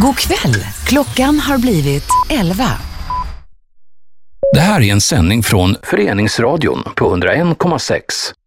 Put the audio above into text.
God kväll. Klockan har blivit 11. Det här är en sändning från Föreningsradion på 101,6.